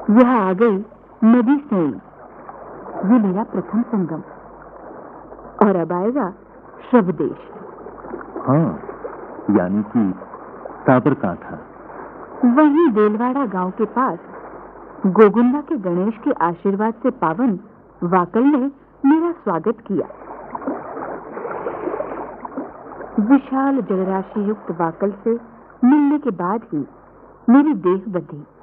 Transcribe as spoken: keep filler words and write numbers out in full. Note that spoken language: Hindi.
यह आ गई नदी सोई, ये मेरा प्रथम संगम। और अब आएगा शवदेश। हाँ, यानी कि साबरकांठा। वही देलवाड़ा गांव के पास गोगुंडा के गणेश के आशीर्वाद से पावन वाकल ने मेरा स्वागत किया। विशाल जलराशि युक्त वाकल से मिलने के बाद ही मेरी देह बंधी।